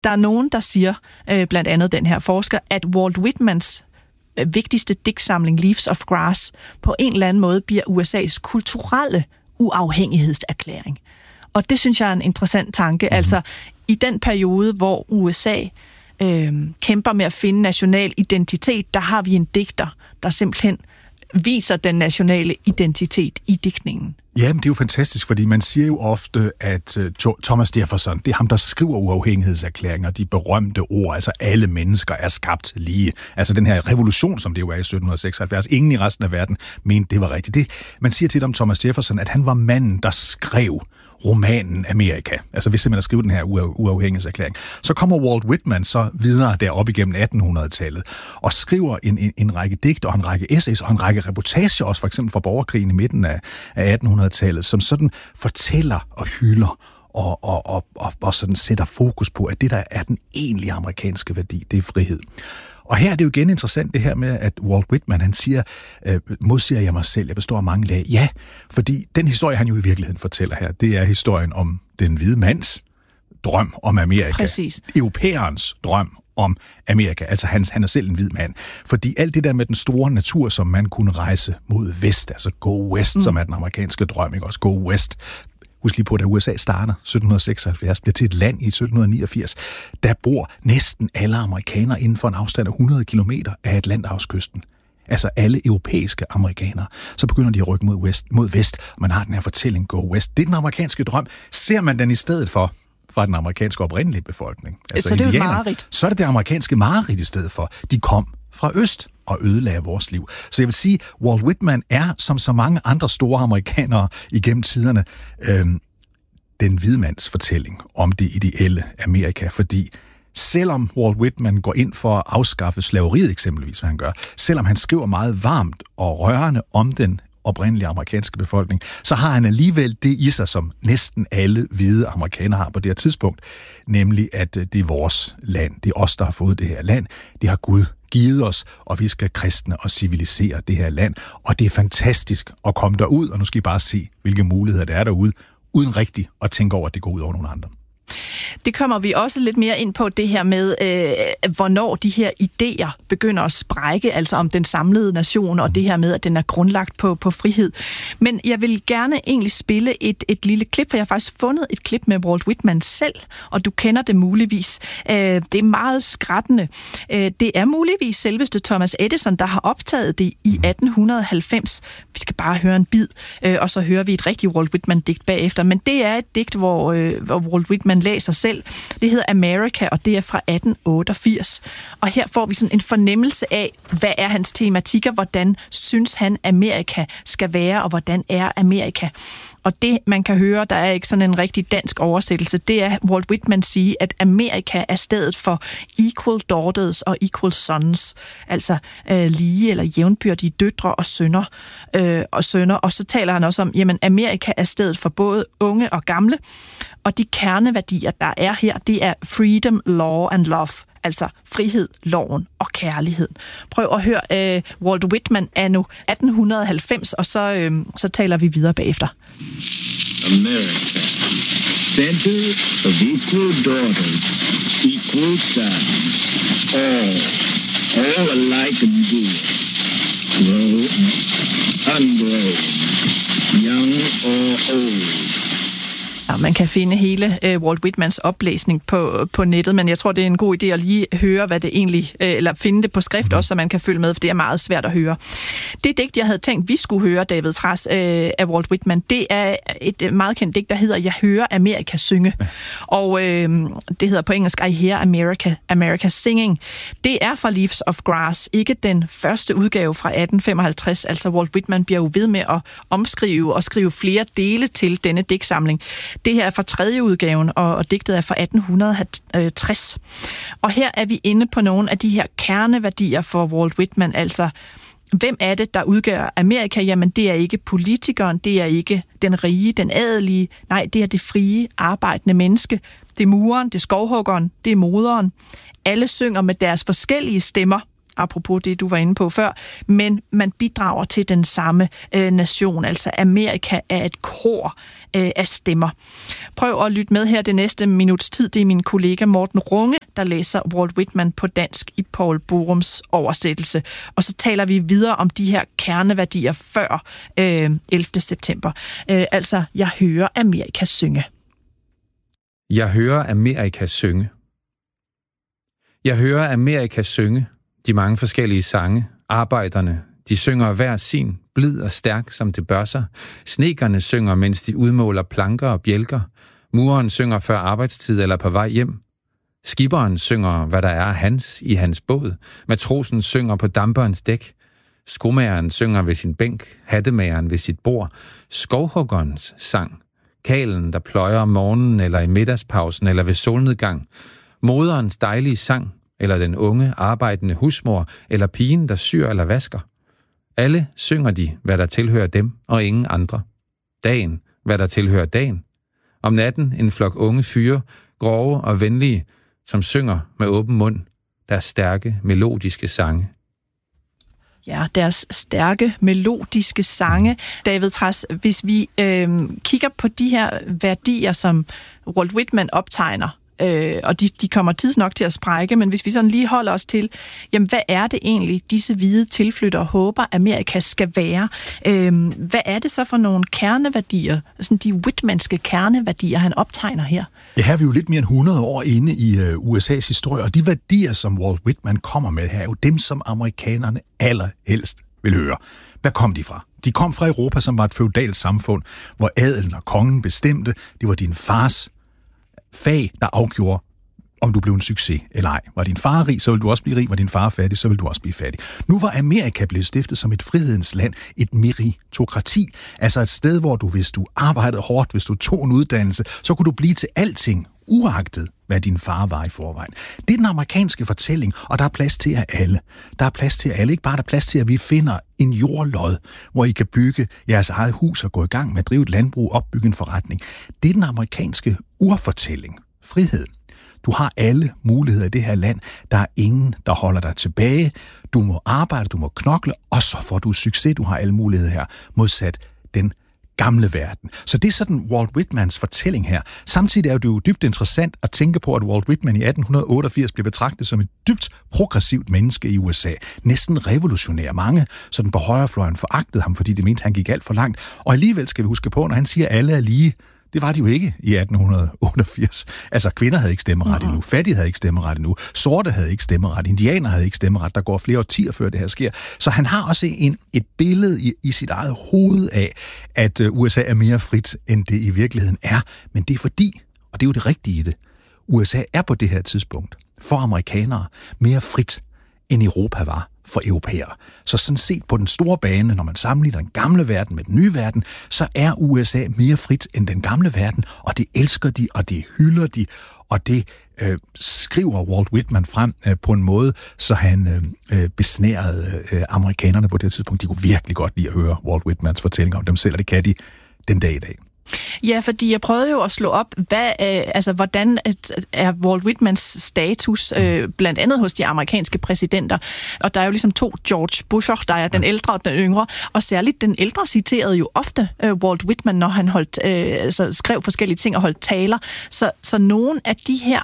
Der er nogen, der siger, blandt andet den her forsker, at Walt Whitmans vigtigste digtsamling, Leaves of Grass, på en eller anden måde bliver USA's kulturelle uafhængighedserklæring. Og det synes jeg er en interessant tanke. Altså, i den periode, hvor USA kæmper med at finde national identitet, der har vi en digter, der simpelthen viser den nationale identitet i digtningen. Jamen, det er jo fantastisk, fordi man siger jo ofte, at Thomas Jefferson, det er ham, der skriver uafhængighedserklæringer, de berømte ord, altså alle mennesker er skabt lige. Altså den her revolution, som det jo er i 1776, ingen i resten af verden mente, det var rigtigt. Man siger tit om Thomas Jefferson, at han var manden, der skrev romanen Amerika. Altså hvis man har skrevet den her uafhængighedserklæring. Så kommer Walt Whitman så videre derop igennem 1800-tallet og skriver en række digte og en række essays og en række reportager også, for eksempel fra borgerkrigen i midten af 1800-tallet, som sådan fortæller og hylder og sådan sætter fokus på, at det, der er den egentlige amerikanske værdi, det er frihed. Og her er det jo igen interessant det her med, at Walt Whitman, han siger, modsiger jeg mig selv, jeg består af mange lag. Ja, fordi den historie, han jo i virkeligheden fortæller her, det er historien om den hvide mands drøm om Amerika. Præcis. Europæerens drøm om Amerika. Altså han er selv en hvid mand. Fordi alt det der med den store natur, som man kunne rejse mod vest, altså go west, som er den amerikanske drøm, ikke også? Go west. Husk lige på, da USA starter 1776, bliver til et land i 1789, der bor næsten alle amerikanere inden for en afstand af 100 kilometer af Atlanterhavskysten. Altså alle europæiske amerikanere. Så begynder de at rykke mod vest, og man har den her fortælling, go west. Det er den amerikanske drøm. Ser man den i stedet for fra den amerikanske oprindelige befolkning, altså så det er jo mareridt. Så er det amerikanske mareridt i stedet for. De kom fra øst og ødelagde vores liv. Så jeg vil sige, Walt Whitman er, som så mange andre store amerikanere igennem tiderne, den hvide mands fortælling om det ideelle Amerika, fordi selvom Walt Whitman går ind for at afskaffe slaveriet eksempelvis, hvad han gør, selvom han skriver meget varmt og rørende om den oprindelige amerikanske befolkning, så har han alligevel det i sig, som næsten alle hvide amerikanere har på det her tidspunkt, nemlig at det er vores land, det er os, der har fået det her land, det har Gud givet os, og vi skal kristne og civilisere det her land, og det er fantastisk at komme derud, og nu skal I bare se, hvilke muligheder der er derude, uden rigtigt at tænke over, at det går ud over nogle andre. Det kommer vi også lidt mere ind på, det her med, hvornår de her idéer begynder at sprække, altså om den samlede nation, og det her med, at den er grundlagt på frihed. Men jeg vil gerne egentlig spille et lille klip, for jeg har faktisk fundet et klip med Walt Whitman selv, og du kender det muligvis. Det er meget skrattende. Det er muligvis selveste Thomas Edison, der har optaget det i 1890. Vi skal bare høre en bid, og så hører vi et rigtigt Walt Whitman-digt bagefter. Men det er et digt, hvor Walt Whitman læser selv. Det hedder America, og det er fra 1888. Og her får vi sådan en fornemmelse af, hvad er hans tematikker, hvordan synes han, Amerika skal være, og hvordan er Amerika. Og det, man kan høre, der er ikke sådan en rigtig dansk oversættelse, det er Walt Whitman sige, at Amerika er stedet for equal daughters og equal sons, altså lige eller jævnbyrdige døtre og sønner. Og så taler han også om, jamen Amerika er stedet for både unge og gamle, og de kerneværdier, der er her, det er freedom, law and love. Altså frihed, loven og kærlighed. Prøv at høre Walt Whitman anno 1890, og så taler vi videre bagefter. America, center of equal daughters, equal sons, all alike and dear, grown, ungrown, young or old. Ja, man kan finde hele Walt Whitmans oplæsning på nettet, men jeg tror, det er en god idé at lige høre, hvad det egentlig, eller finde det på skrift også, så man kan følge med, for det er meget svært at høre. Det digt, jeg havde tænkt, vi skulle høre, David Trads, af Walt Whitman, det er et meget kendt digt, der hedder Jeg hører Amerika synge. Og det hedder på engelsk I hear America singing. Det er fra Leaves of Grass, ikke den første udgave fra 1855. Altså Walt Whitman bliver jo ved med at omskrive og skrive flere dele til denne digtsamling. Det her er fra 3. udgaven, og digtet er fra 1860. Og her er vi inde på nogle af de her kerneværdier for Walt Whitman, altså hvem er det, der udgør Amerika? Jamen, det er ikke politikeren, det er ikke den rige, den adelige. Nej, det er det frie, arbejdende menneske. Det er mureren, det er skovhuggeren, det er moderen. Alle synger med deres forskellige stemmer. apropos det, du var inde på før, men man bidrager til den samme nation. Altså Amerika er et kor af stemmer. Prøv at lytte med her det næste minuts tid. Det er min kollega Morten Runge, der læser Walt Whitman på dansk i Poul Borums oversættelse. Og så taler vi videre om de her kerneværdier før 11. september. Altså, jeg hører Amerika synge. Jeg hører Amerika synge. Jeg hører Amerika synge. De mange forskellige sange. Arbejderne, de synger hver sin, blid og stærk, som det bør sig. Snekerne synger, mens de udmåler planker og bjælker. Mureren synger før arbejdstid eller på vej hjem. Skipperen synger, hvad der er hans i hans båd. Matrosen synger på damperens dæk. Skomageren synger ved sin bænk. Hattemageren ved sit bord. Skovhuggerens sang. Kalen, der pløjer om morgenen eller i middagspausen eller ved solnedgang. Moderens dejlige sang, eller den unge, arbejdende husmor, eller pigen, der syr eller vasker. Alle synger de, hvad der tilhører dem og ingen andre. Dagen, hvad der tilhører dagen. Om natten en flok unge fyre, grove og venlige, som synger med åben mund deres stærke, melodiske sange. Ja, deres stærke, melodiske sange. David Trads, hvis vi kigger på de her værdier, som Walt Whitman optegner, og de kommer tidsnok til at sprække, men hvis vi sådan lige holder os til, jamen hvad er det egentlig, disse hvide tilflyttere håber, Amerika skal være? Hvad er det så for nogle kerneværdier, sådan de Whitmanske kerneværdier, han optegner her? Det her er vi jo lidt mere end 100 år inde i USA's historie, og de værdier, som Walt Whitman kommer med her, er jo dem, som amerikanerne allerhelst vil høre. Hvad kom de fra? De kom fra Europa, som var et feudalt samfund, hvor adelen og kongen bestemte. Det var din fars fag, der afgjorde, om du blev en succes eller ej. Var din far rig, så ville du også blive rig. Var din far fattig, så ville du også blive fattig. Nu var Amerika blevet stiftet som et frihedens land, et meritokrati. Altså et sted, hvor du, hvis du arbejdede hårdt, hvis du tog en uddannelse, så kunne du blive til alting, uagtet hvad din far var i forvejen. Det er den amerikanske fortælling, og der er plads til jer alle. Der er plads til jer alle. Ikke bare der er plads til, at vi finder en jordlod, hvor I kan bygge jeres eget hus og gå i gang med at drive et landbrug, opbygge en forretning. Det er den amerikanske urfortælling. Frihed. Du har alle muligheder i det her land. Der er ingen, der holder dig tilbage. Du må arbejde, du må knokle, og så får du succes. Du har alle muligheder her, modsat den gamle verden. Så det er sådan Walt Whitmans fortælling her. Samtidig er det jo dybt interessant at tænke på, at Walt Whitman i 1888 blev betragtet som et dybt progressivt menneske i USA. Næsten revolutionær. Mange sådan på højrefløjen foragtede ham, fordi de mente, han gik alt for langt. Og alligevel skal vi huske på, når han siger, at alle er lige, det var de jo ikke i 1888. Altså, kvinder havde ikke stemmeret endnu, fattige havde ikke stemmeret endnu, sorte havde ikke stemmeret, indianer havde ikke stemmeret. Der går flere årtier før det her sker. Så han har også et billede i sit eget hoved af, at USA er mere frit, end det i virkeligheden er. Men det er fordi, og det er jo det rigtige i det, USA er på det her tidspunkt for amerikanere mere frit, end Europa var for europæere. Så sådan set på den store bane, når man sammenligner den gamle verden med den nye verden, så er USA mere frit end den gamle verden, og det elsker de, og det hylder de, og det skriver Walt Whitman frem på en måde, så han besnærede amerikanerne på det tidspunkt. De kunne virkelig godt lide at høre Walt Whitmans fortælling om dem selv, og det kan de den dag i dag. Ja, fordi jeg prøvede jo at slå op, hvordan er Walt Whitmans status, blandt andet hos de amerikanske præsidenter. Og der er jo ligesom to George Busher, der er den ældre og den yngre, og særligt den ældre citerede jo ofte Walt Whitman, når han skrev forskellige ting og holdt taler. Så nogle af de her,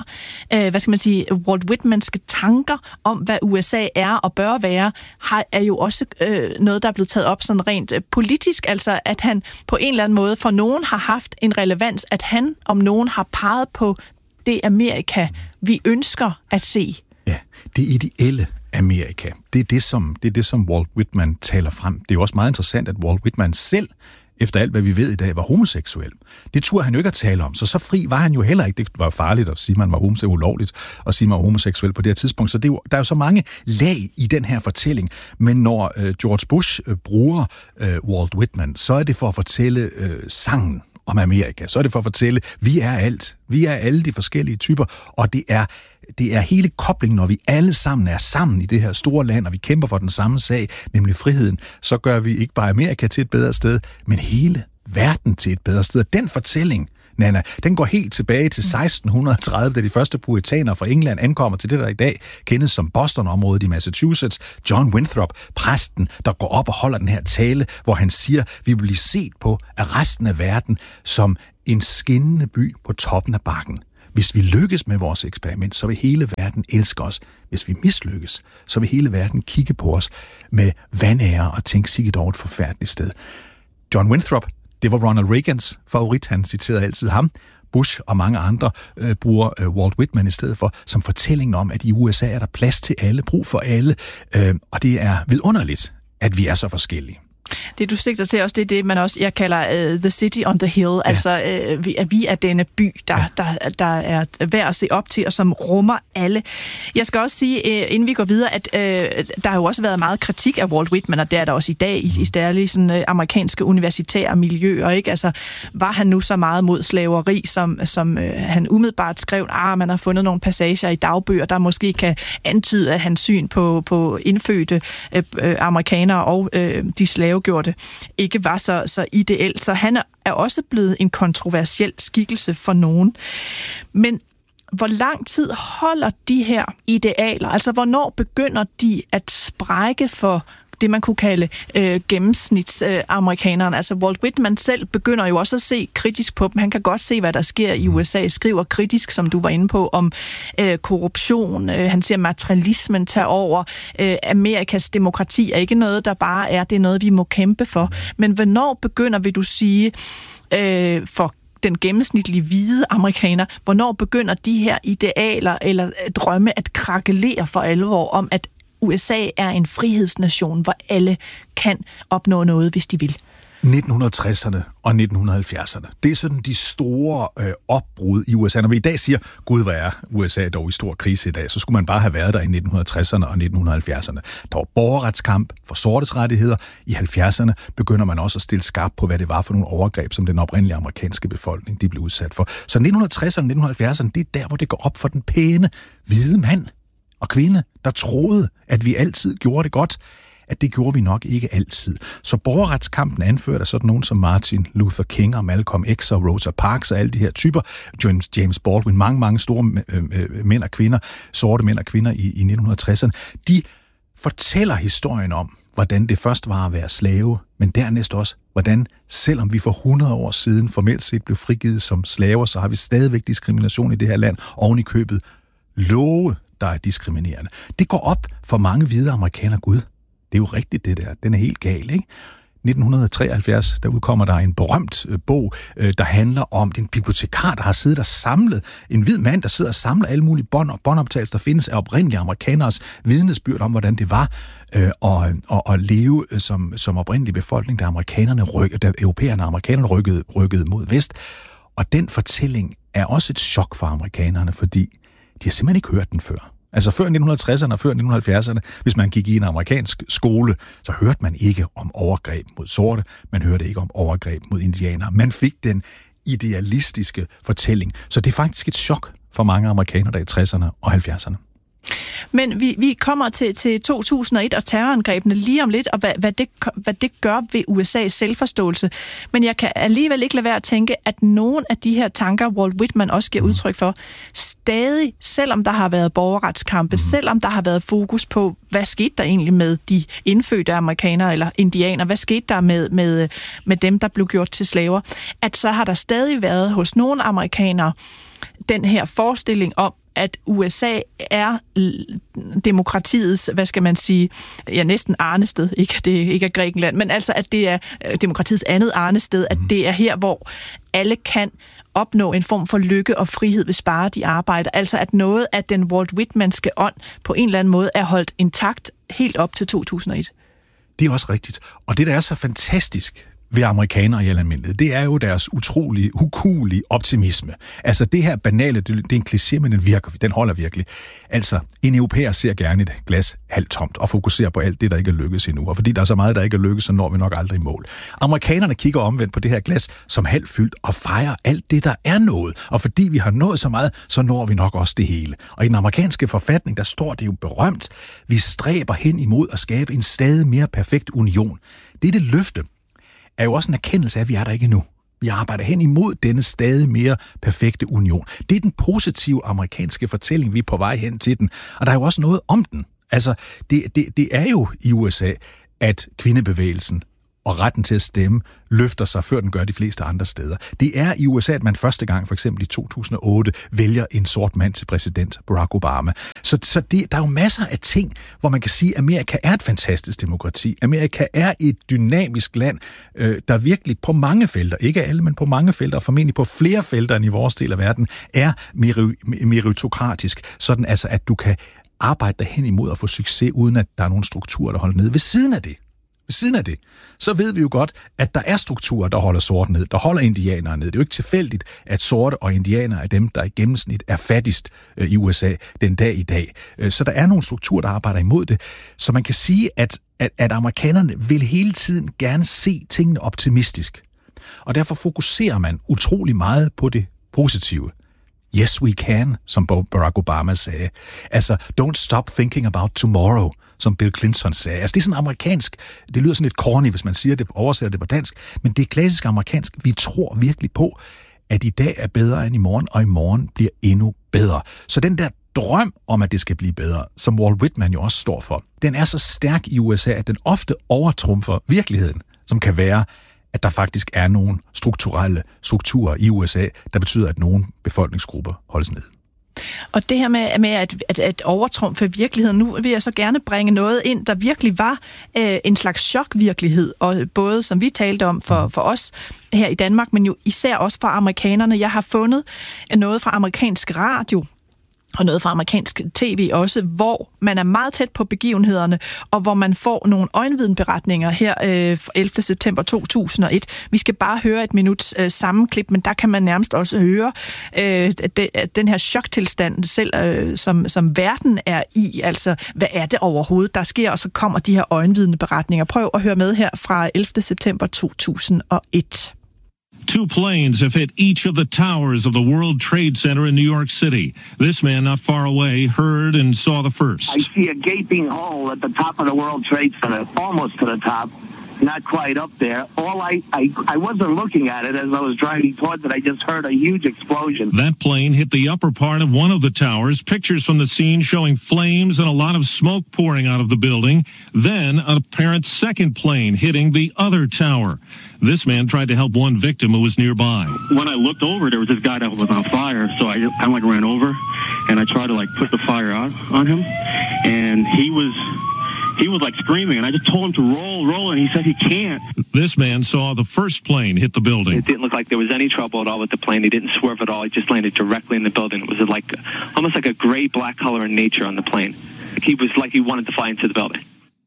Walt Whitmanske tanker om, hvad USA er og bør være, er jo også noget, der er blevet taget op sådan rent politisk, altså at han på en eller anden måde for nogen har haft en relevans, at han om nogen har peget på det Amerika, vi ønsker at se. Ja, det ideelle Amerika. Det er det, som Walt Whitman taler frem. Det er jo også meget interessant, at Walt Whitman selv, efter alt, hvad vi ved i dag, var homoseksuel. Det turde han jo ikke at tale om, så fri var han jo heller ikke. Det var farligt at sige, at man var homoseksuel, ulovligt at sige, at man var homoseksuel på det her tidspunkt. Så der er jo så mange lag i den her fortælling. Men når George Bush bruger Walt Whitman, så er det for at fortælle sangen om Amerika. Så er det for at fortælle, vi er alt. Vi er alle de forskellige typer, og det er hele koblingen, når vi alle sammen er sammen i det her store land, og vi kæmper for den samme sag, nemlig friheden, så gør vi ikke bare Amerika til et bedre sted, men hele verden til et bedre sted. Den fortælling, Nana. Den går helt tilbage til 1630, da de første puritanere fra England ankommer til det, der i dag kendes som Boston-området i Massachusetts. John Winthrop, præsten, der går op og holder den her tale, hvor han siger, vi vil blive set på af resten af verden som en skinnende by på toppen af bakken. Hvis vi lykkes med vores eksperiment, så vil hele verden elske os. Hvis vi mislykkes, så vil hele verden kigge på os med vanære og tænke sig over et forfærdeligt sted. John Winthrop, det var Ronald Reagans favorit. Han citerede altid ham. Bush og mange andre bruger Walt Whitman i stedet for, som fortællingen om, at i USA er der plads til alle, brug for alle, og det er vidunderligt, at vi er så forskellige. Det, du sigter til også, det er det, man også, jeg kalder the city on the hill, altså at vi er denne by, der er værd at se op til, og som rummer alle. Jeg skal også sige, inden vi går videre, at der har jo også været meget kritik af Walt Whitman, og det er der også i dag, i særligt sådan amerikanske universitære miljøer, ikke? Altså, var han nu så meget mod slaveri, som han umiddelbart skrev, man har fundet nogle passager i dagbøger, der måske kan antyde, at hans syn på indfødte amerikanere og de slavegjorte ikke var så ideelt. Så han er også blevet en kontroversiel skikkelse for nogen. Men hvor lang tid holder de her idealer? Altså, hvornår begynder de at sprække for det, man kunne kalde gennemsnitsamerikanerne? Altså, Walt Whitman selv begynder jo også at se kritisk på dem. Han kan godt se, hvad der sker i USA. Skriver kritisk, som du var inde på, om korruption. Han ser materialismen tage over. Amerikas demokrati er ikke noget, der bare er. Det er noget, vi må kæmpe for. Men hvornår begynder, vil du sige, for den gennemsnitlige hvide amerikaner, hvornår begynder de her idealer eller drømme at krakelere for alvor om, at USA er en frihedsnation, hvor alle kan opnå noget, hvis de vil? 1960'erne og 1970'erne. Det er sådan de store opbrud i USA. Når vi i dag siger, gud, hvad er USA dog i stor krise i dag, så skulle man bare have været der i 1960'erne og 1970'erne. Der var borgerretskamp for sortes rettigheder. I 70'erne begynder man også at stille skarpt på, hvad det var for nogle overgreb, som den oprindelige amerikanske befolkning de blev udsat for. Så 1960'erne og 1970'erne, det er der, hvor det går op for den pæne, hvide mand og kvinde, der troede, at vi altid gjorde det godt, at det gjorde vi nok ikke altid. Så borgerretskampen anførte af sådan nogen som Martin Luther King og Malcolm X og Rosa Parks og alle de her typer, James Baldwin, mange store mænd og kvinder, sorte mænd og kvinder i 1960'erne, de fortæller historien om, hvordan det først var at være slave, men dernæst også, hvordan selvom vi for 100 år siden formelt set blev frigivet som slaver, så har vi stadigvæk diskrimination i det her land, oven i købet love, der er diskriminerende. Det går op for mange hvide amerikanere. Gud, det er jo rigtigt det der. Den er helt gal, ikke? 1973, der udkommer der en berømt bog, der handler om en bibliotekar, der har siddet og samlet, en hvid mand, der sidder og samler alle mulige båndoptagelser, der findes af oprindelige amerikaneres vidnesbyrd om, hvordan det var at leve som oprindelig befolkning, da europæerne og amerikanerne rykkede mod vest. Og den fortælling er også et chok for amerikanerne, fordi de har simpelthen ikke hørt den før. Altså før 1960'erne og før 1970'erne, hvis man gik i en amerikansk skole, så hørte man ikke om overgreb mod sorte, man hørte ikke om overgreb mod indianere. Man fik den idealistiske fortælling. Så det er faktisk et chok for mange amerikanere, der i 60'erne og 70'erne. Men vi kommer til 2001 og terrorangrebene lige om lidt, og hvad det gør ved USA's selvforståelse. Men jeg kan alligevel ikke lade være at tænke, at nogle af de her tanker, Walt Whitman også giver udtryk for, stadig, selvom der har været borgerretskampe, selvom der har været fokus på, hvad skete der egentlig med de indfødte amerikanere eller indianer, hvad skete der med dem, der blev gjort til slaver, at så har der stadig været hos nogle amerikanere den her forestilling om, at USA er demokratiets, hvad skal man sige, næsten arnested, det ikke er Grækenland, men altså, at det er demokratiets andet arnested, at det er her, hvor alle kan opnå en form for lykke og frihed, hvis bare de arbejder. Altså, at noget af den Walt Whitmanske ånd på en eller anden måde er holdt intakt helt op til 2001. Det er også rigtigt. Og det, der er så fantastisk ved amerikanere i almindelighed, det er jo deres utrolige, ukuelige optimisme. Altså det her banale, det er en kliché, men den holder virkelig. Altså, en europæer ser gerne et glas halvt tomt og fokuserer på alt det, der ikke er lykkes endnu. Og fordi der er så meget, der ikke er lykkes, så når vi nok aldrig i mål. Amerikanerne kigger omvendt på det her glas som halvt fyldt og fejrer alt det, der er nået. Og fordi vi har nået så meget, så når vi nok også det hele. Og i den amerikanske forfatning, der står det jo berømt, vi stræber hen imod at skabe en stadig mere perfekt union. Det løfte er jo også en erkendelse af, at vi er der ikke endnu. Vi arbejder hen imod denne stadig mere perfekte union. Det er den positive amerikanske fortælling, vi er på vej hen til den. Og der er jo også noget om den. Altså, det er jo i USA, at kvindebevægelsen og retten til at stemme løfter sig, før den gør de fleste andre steder. Det er i USA, at man første gang, for eksempel i 2008, vælger en sort mand til præsident, Barack Obama. Så der er jo masser af ting, hvor man kan sige, at Amerika er et fantastisk demokrati. Amerika er et dynamisk land, der virkelig på mange felter, ikke alle, men på mange felter, og formentlig på flere felter end i vores del af verden, er meritokratisk. Sådan altså, at du kan arbejde dig hen imod at få succes, uden at der er nogle strukturer, der holder nede. Ved siden af det, så ved vi jo godt, at der er strukturer, der holder sorte ned, der holder indianere ned. Det er jo ikke tilfældigt, at sorte og indianere er dem, der i gennemsnit er fattigst i USA den dag i dag. Så der er nogle strukturer, der arbejder imod det. Så man kan sige, at amerikanerne vil hele tiden gerne se tingene optimistisk. Og derfor fokuserer man utrolig meget på det positive. Yes, we can, som Barack Obama sagde. Altså, don't stop thinking about tomorrow, som Bill Clinton sagde. Altså, det er sådan amerikansk. Det lyder sådan lidt corny, hvis man siger det, oversætter det på dansk, men det er klassisk amerikansk. Vi tror virkelig på, at i dag er bedre end i morgen, og i morgen bliver endnu bedre. Så den der drøm om, at det skal blive bedre, som Walt Whitman jo også står for, den er så stærk i USA, at den ofte overtrumfer virkeligheden, som kan være, at der faktisk er nogle strukturelle strukturer i USA, der betyder, at nogle befolkningsgrupper holdes ned. Og det her med at overtrumfe virkeligheden, nu vil jeg så gerne bringe noget ind, der virkelig var en slags chokvirkelighed, og både som vi talte om for os her i Danmark, men jo især også for amerikanerne. Jeg har fundet noget fra amerikansk radio, og noget fra amerikansk tv også, hvor man er meget tæt på begivenhederne, og hvor man får nogle øjenvidenberetninger her 11. september 2001. Vi skal bare høre et minuts sammenklip, men der kan man nærmest også høre den her choktilstand selv, som verden er i. Altså, hvad er det overhovedet, der sker? Og så kommer de her øjenvidenberetninger. Prøv at høre med her fra 11. september 2001. 2 planes have hit each of the towers of the World Trade Center in New York City. This man not far away heard and saw the first. I see a gaping hole at the top of the World Trade Center, almost to the top, not quite up there. I wasn't looking at it as I was driving towards it. I just heard a huge explosion. That plane hit the upper part of one of the towers. Pictures from the scene showing flames and a lot of smoke pouring out of the building. Then an apparent second plane hitting the other tower. This man tried to help one victim who was nearby. When I looked over, there was this guy that was on fire, so I kind of ran over and I tried to put the fire out on him, and he was screaming, and I just told him to roll, and he said he can't. This man saw the first plane hit the building. It didn't look like there was any trouble at all with the plane. He didn't swerve at all. He just landed directly in the building. It was almost like a gray-black color in nature on the plane. He was like he wanted to fly into the building.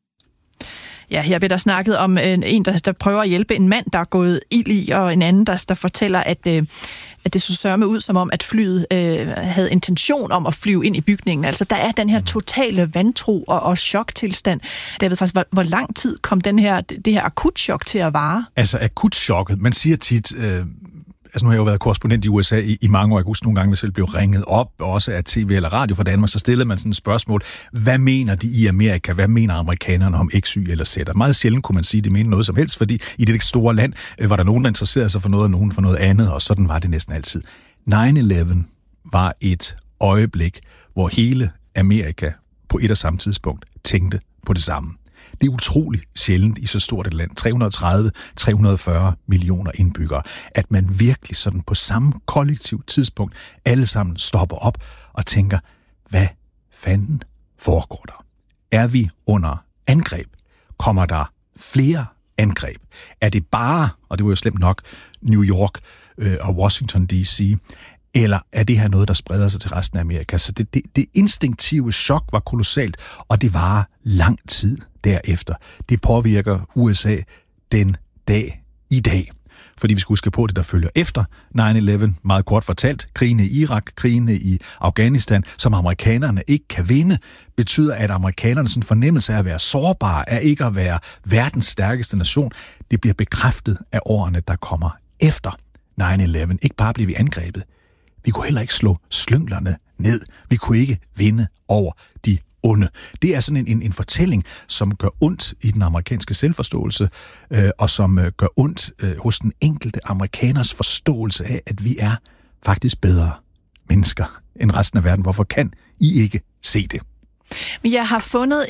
Ja, her bliver der snakket om en, der prøver at hjælpe en mand, der er gået ild i, og en anden, der fortæller, at det så sørme ud, som om, at flyet havde intention om at flyve ind i bygningen. Altså, der er den her totale vantro og choktilstand. David, hvor lang tid kom det her akutchok til at vare? Altså, akutchokket, man siger tit... Altså nu har jeg jo været korrespondent i USA i mange år. Jeg kan huske nogle gange, hvis jeg blev ringet op, også af tv eller radio fra Danmark, så stillede man sådan et spørgsmål. Hvad mener de i Amerika? Hvad mener amerikanerne om X, Y eller Z? Meget sjældent kunne man sige, at de mener noget som helst, fordi i det store land var der nogen, der interesserede sig for noget, og nogen for noget andet, og sådan var det næsten altid. 9/11 var et øjeblik, hvor hele Amerika på et og samme tidspunkt tænkte på det samme. Det er utroligt sjældent i så stort et land, 330-340 millioner indbyggere, at man virkelig sådan på samme kollektivt tidspunkt alle sammen stopper op og tænker, hvad fanden foregår der? Er vi under angreb? Kommer der flere angreb? Er det bare, og det var jo slemt nok, New York og Washington D.C., eller er det her noget, der spreder sig til resten af Amerika? Så det instinktive chok var kolossalt, og det varer lang tid derefter. Det påvirker USA den dag i dag. Fordi vi skal huske på det, der følger efter 9/11, meget kort fortalt, krigene i Irak, krigene i Afghanistan, som amerikanerne ikke kan vinde, betyder, at amerikanernes fornemmelse af at være sårbare, af ikke at være verdens stærkeste nation, det bliver bekræftet af årene, der kommer efter 9/11. Ikke bare bliver vi angrebet, vi kunne heller ikke slå slynglerne ned. Vi kunne ikke vinde over de onde. Det er sådan en fortælling, som gør ondt i den amerikanske selvforståelse, og som gør ondt hos den enkelte amerikaners forståelse af, at vi er faktisk bedre mennesker end resten af verden. Hvorfor kan I ikke se det? Jeg har fundet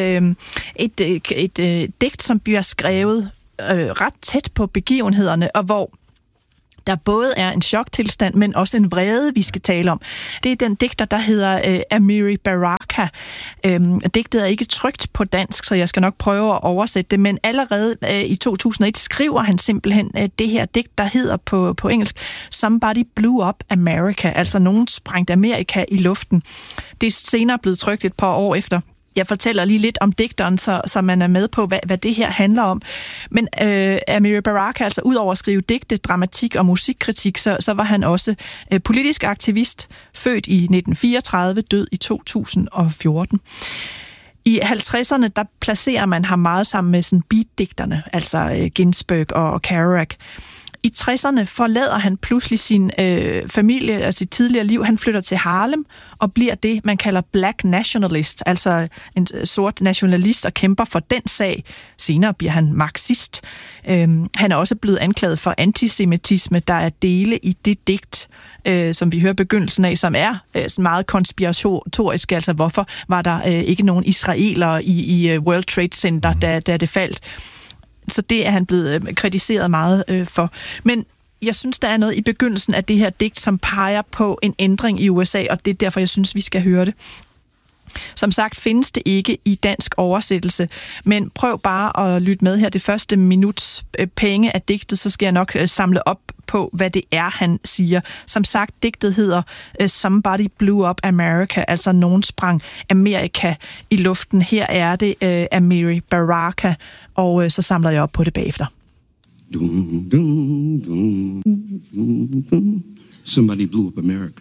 et digt, som bliver skrevet ret tæt på begivenhederne, og hvor der både er en choktilstand, men også en vrede, vi skal tale om. Det er den digter, der hedder Amiri Baraka. Digtet er ikke trykt på dansk, så jeg skal nok prøve at oversætte det, men allerede i 2001 skriver han simpelthen det her digt, der hedder på engelsk Somebody Blew Up America, altså nogen sprængte Amerika i luften. Det er senere blevet trykt et par år efter. Jeg fortæller lige lidt om digteren, så man er med på, hvad det her handler om. Men Amiri Baraka, altså ud over at skrive digte, dramatik og musikkritik, så var han også politisk aktivist, født i 1934, død i 2014. I 50'erne, der placerer man ham meget sammen med sådan beatdigterne, altså Ginsberg og Kerouac. I 60'erne forlader han pludselig sin familie og sit tidligere liv. Han flytter til Harlem og bliver det, man kalder black nationalist, altså en sort nationalist og kæmper for den sag. Senere bliver han marxist. Han er også blevet anklaget for antisemitisme. Der er dele i det digt, som vi hører begyndelsen af, som er meget konspiratorisk. Altså hvorfor var der ikke nogen israelere i World Trade Center, da det faldt? Så det er han blevet kritiseret meget for. Men jeg synes, der er noget i begyndelsen af det her digt, som peger på en ændring i USA, og det er derfor, jeg synes, vi skal høre det. Som sagt findes det ikke i dansk oversættelse, men prøv bare at lytte med her det første minuts penge af digtet, så skal jeg nok samle op på, hvad det er, han siger. Som sagt, digtet hedder Somebody Blew Up America, altså nogen sprang Amerika i luften. Her er det Amiri Baraka, og så samler jeg op på det bagefter. Dum, dum, dum, dum. Somebody blew up America.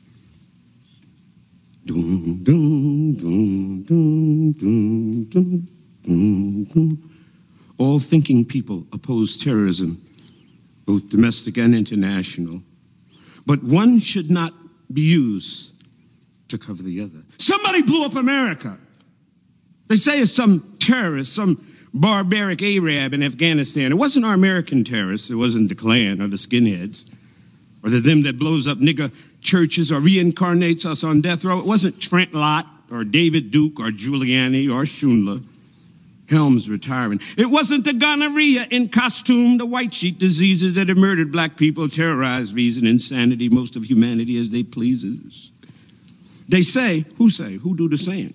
Dum, dum, dum, dum, dum, dum, dum, dum. All thinking people oppose terrorism, both domestic and international. But one should not be used to cover the other. Somebody blew up America. They say it's some terrorist, some barbaric Arab in Afghanistan. It wasn't our American terrorists. It wasn't the Klan or the skinheads or them that blows up nigger churches or reincarnates us on death row. It wasn't Trent Lott or David Duke or Giuliani or Schindler. Helms retiring. It wasn't the gonorrhea in costume, the white sheet diseases that have murdered black people, terrorized reason, insanity, most of humanity as they pleases. They say, who do the saying?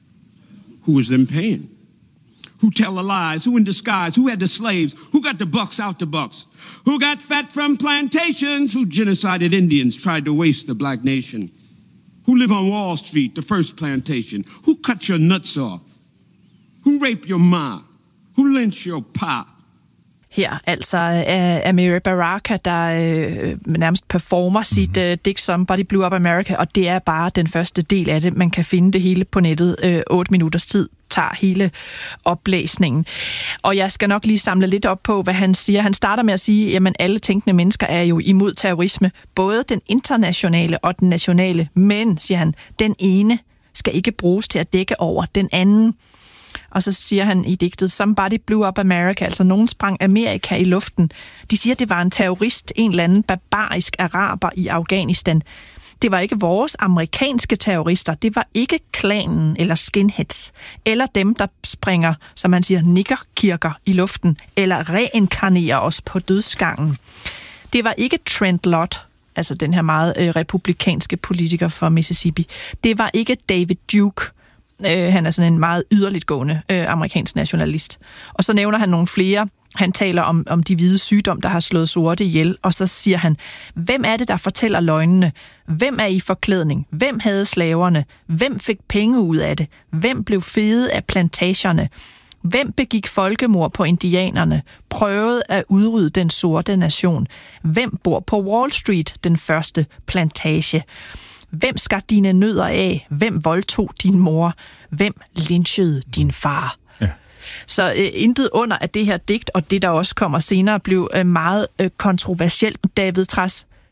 Who is them paying? Who tell the lies? Who in disguise? Who had the slaves? Who got the bucks out the bucks? Who got fat from plantations? Who genocided Indians, tried to waste the black nation? Who live on Wall Street, the first plantation? Who cut your nuts off? Who rape your ma? Who lynch your pa? Her altså Amiri Baraka, der nærmest performer sit digt Somebody Blew Up America, og det er bare den første del af det. Man kan finde det hele på nettet. 8 minutters tid tager hele oplæsningen. Og jeg skal nok lige samle lidt op på, hvad han siger. Han starter med at sige, jamen alle tænkende mennesker er jo imod terrorisme, både den internationale og den nationale, men, siger han, den ene skal ikke bruges til at dække over den anden. Og så siger han i digtet, Somebody Blew Up America, altså nogen sprang Amerika i luften. De siger, det var en terrorist, en eller anden barbarisk araber i Afghanistan. Det var ikke vores amerikanske terrorister, det var ikke klanen eller skinheads, eller dem, der springer, som man siger, niggerkirker i luften, eller reinkarnerer os på dødsgangen. Det var ikke Trent Lott, altså den her meget republikanske politiker fra Mississippi. Det var ikke David Duke. Han er sådan en meget yderligt gående amerikansk nationalist. Og så nævner han nogle flere. Han taler om de hvide sygdom, der har slået sorte ihjel, og så siger han, hvem er det, der fortæller løgnene? Hvem er i forklædning? Hvem havde slaverne? Hvem fik penge ud af det? Hvem blev fede af plantagerne? Hvem begik folkemord på indianerne? Prøvede at udrydde den sorte nation? Hvem bor på Wall Street, den første plantage? Hvem skar dine nødder af? Hvem voldtog din mor? Hvem lynchede din far? Ja. Så intet under at det her digt, og det der også kommer senere, blev meget kontroversielt. David Trads,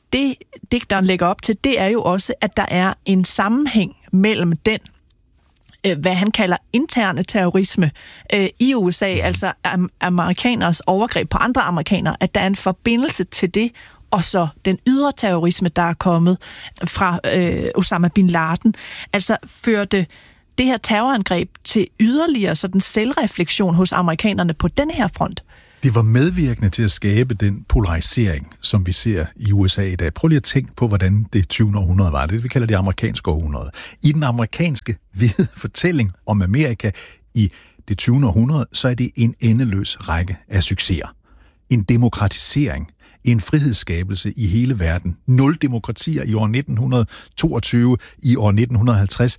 det digteren lægger op til, det er jo også, at der er en sammenhæng mellem den, hvad han kalder interne terrorisme i USA, altså amerikaners overgreb på andre amerikanere, at der er en forbindelse til det, og så den ydre terrorisme, der er kommet fra Osama bin Laden. Altså førte det her terrorangreb til yderligere sådan selvreflektion hos amerikanerne på den her front? Det var medvirkende til at skabe den polarisering, som vi ser i USA i dag. Prøv lige at tænke på, hvordan det 20. århundrede var. Det vi kalder det amerikanske århundrede. I den amerikanske hvide fortælling om Amerika i det 20. århundrede, så er det en endeløs række af succeser. En demokratisering, en frihedsskabelse i hele verden. 0 demokratier i år 1922, i år 1950,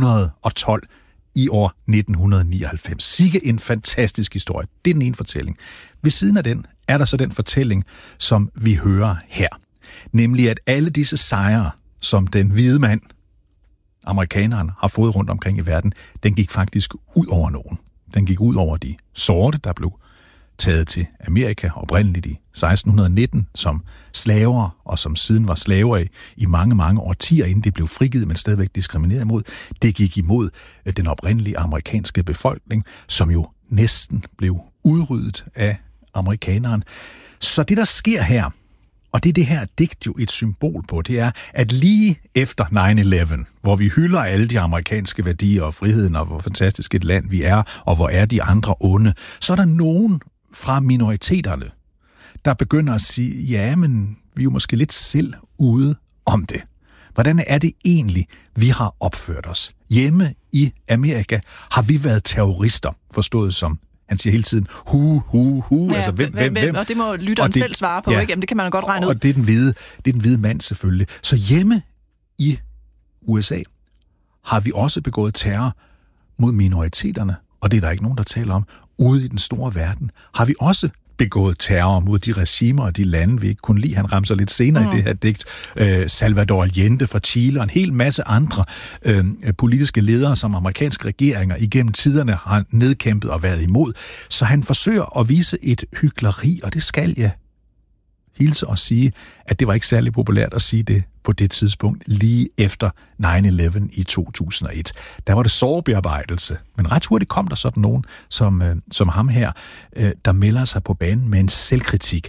112 i år 1999. Sikke en fantastisk historie. Det er den ene fortælling. Ved siden af den er der så den fortælling, som vi hører her. Nemlig at alle disse sejre, som den hvide mand, amerikaneren, har fået rundt omkring i verden, den gik faktisk ud over nogen. Den gik ud over de sorte, der blev taget til Amerika oprindeligt i 1619 som slaver, og som siden var slaver i mange, mange årtier, inden det blev frigivet, men stadigvæk diskrimineret imod. Det gik imod den oprindelige amerikanske befolkning, som jo næsten blev udryddet af amerikaneren. Så det, der sker her, og det er det her digt jo et symbol på, det er, at lige efter 9/11, hvor vi hylder alle de amerikanske værdier og friheden, og hvor fantastisk et land vi er, og hvor er de andre onde, så er der nogen fra minoriteterne, der begynder at sige, ja, men vi er jo måske lidt selv ude om det. Hvordan er det egentlig, vi har opført os? Hjemme i Amerika har vi været terrorister, forstået som, han siger hele tiden, ja, altså hvem? Og det må lytteren selv svare på, ja, ikke? Jamen, det kan man godt regne ud. Og det er den hvide mand selvfølgelig. Så hjemme i USA har vi også begået terror mod minoriteterne, og det er der ikke nogen, der taler om. Ude i den store verden har vi også begået terror mod de regimer og de lande, vi ikke kunne lide. Han ramser lidt senere i det her digt. Salvador Allende fra Chile og en hel masse andre politiske ledere, som amerikanske regeringer igennem tiderne har nedkæmpet og været imod. Så han forsøger at vise et hykleri, og det skal jeg hilse og sige, at det var ikke særlig populært at sige det på det tidspunkt, lige efter 9/11 i 2001. Der var det sorgbearbejdelse, men ret hurtigt kom der sådan nogen, som ham her, der melder sig på banen med en selvkritik.